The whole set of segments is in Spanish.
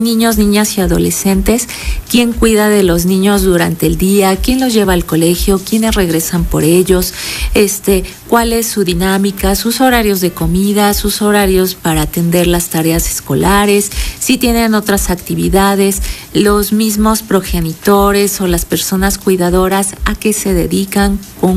niños, niñas y adolescentes, quién cuida de los niños durante el día, quién los lleva al colegio, quiénes regresan por ellos, cuál es su dinámica, sus horarios de comida, sus horarios para atender las tareas escolares, si tienen otras actividades, los mismos progenitores o las personas cuidadoras a qué se dedican,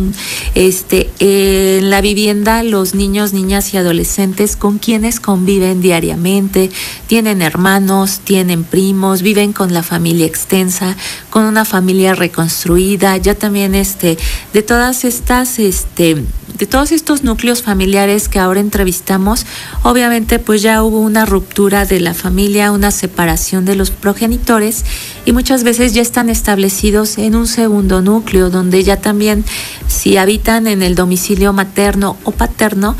en la vivienda los niños, niñas y adolescentes con quienes conviven diariamente, tienen hermanos, tienen primos, viven con la familia extensa, con una familia reconstruida, ya también de todas estas, de todos estos núcleos familiares que ahora entrevistamos, obviamente pues ya hubo una ruptura de la familia, una separación de los progenitores y muchas veces ya están establecidos en un segundo núcleo donde ya también si habitan en el domicilio materno o paterno,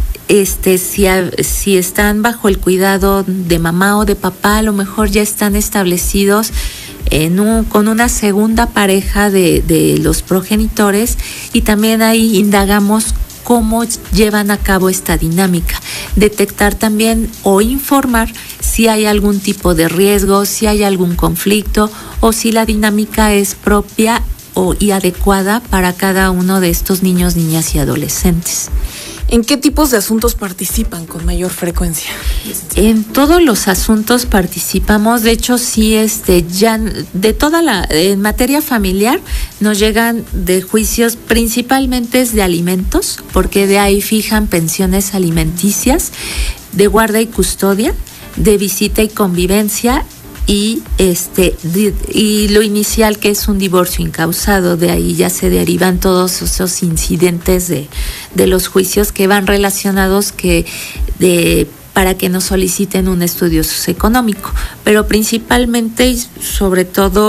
si están bajo el cuidado de mamá o de papá, a lo mejor ya están establecidos con una segunda pareja de los progenitores y también ahí indagamos cómo llevan a cabo esta dinámica, detectar también o informar si hay algún tipo de riesgo, si hay algún conflicto o si la dinámica es propia y adecuada para cada uno de estos niños, niñas y adolescentes. ¿En qué tipos de asuntos participan con mayor frecuencia? En todos los asuntos participamos, de hecho sí, ya de en materia familiar nos llegan de juicios principalmente de alimentos, porque de ahí fijan pensiones alimenticias, de guarda y custodia, de visita y convivencia y lo inicial que es un divorcio incausado, de ahí ya se derivan todos esos incidentes de los juicios que van relacionados para que nos soliciten un estudio socioeconómico, pero principalmente y sobre todo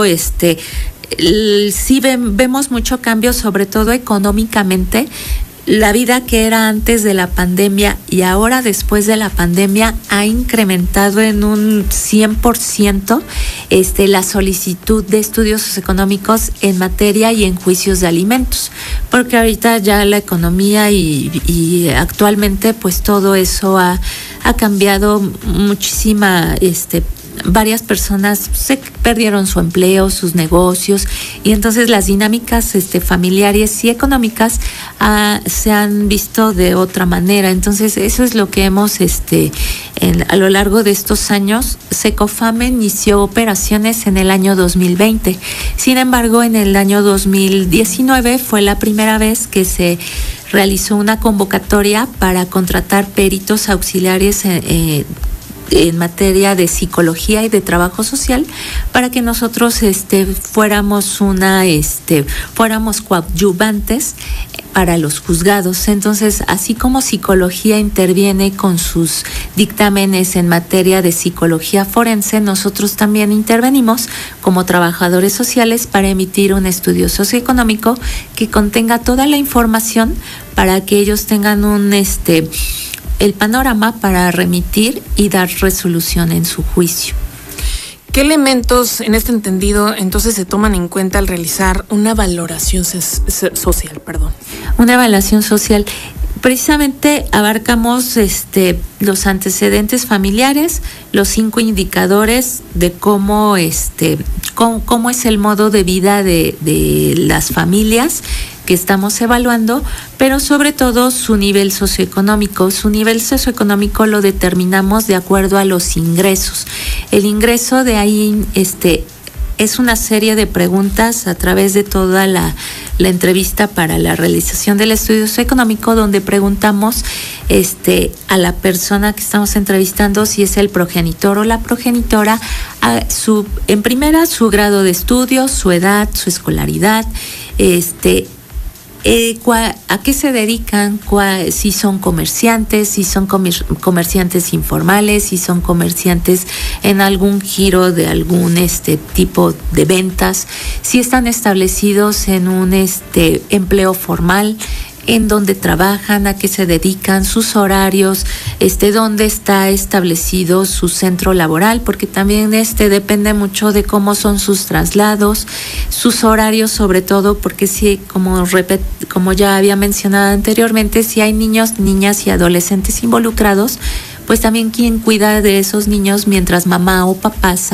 sí vemos mucho cambio, sobre todo económicamente. La vida que era antes de la pandemia y ahora después de la pandemia ha incrementado en un 100% la solicitud de estudios socioeconómicos en materia y en juicios de alimentos, porque ahorita ya la economía y actualmente pues todo eso ha cambiado muchísima. Varias personas se perdieron su empleo, sus negocios y entonces las dinámicas familiares y económicas se han visto de otra manera. Entonces eso es lo que hemos a lo largo de estos años. Secofame inició operaciones en el año 2020. Sin embargo, en el año 2019 fue la primera vez que se realizó una convocatoria para contratar peritos auxiliares en materia de psicología y de trabajo social para que nosotros fuéramos coadyuvantes para los juzgados. Entonces, así como psicología interviene con sus dictámenes en materia de psicología forense, nosotros también intervenimos como trabajadores sociales para emitir un estudio socioeconómico que contenga toda la información para que ellos tengan el panorama para remitir y dar resolución en su juicio. ¿Qué elementos en este entendido entonces se toman en cuenta al realizar una valoración social? Una evaluación social. Precisamente abarcamos los antecedentes familiares, los 5 indicadores de cómo es el modo de vida de las familias que estamos evaluando, pero sobre todo su nivel socioeconómico. Su nivel socioeconómico lo determinamos de acuerdo a los ingresos. El ingreso de ahí es una serie de preguntas a través de toda la entrevista para la realización del estudio socioeconómico, donde preguntamos a la persona que estamos entrevistando si es el progenitor o la progenitora, en primera su grado de estudio, su edad, su escolaridad, a qué se dedican, si son comerciantes, si son comerciantes informales, si son comerciantes en algún giro de algún tipo de ventas, si están establecidos en un empleo formal, en dónde trabajan, a qué se dedican, sus horarios, dónde está establecido su centro laboral, porque también depende mucho de cómo son sus traslados, sus horarios, sobre todo porque sí, como ya había mencionado anteriormente, si hay niños, niñas y adolescentes involucrados, pues también quién cuida de esos niños mientras mamá o papá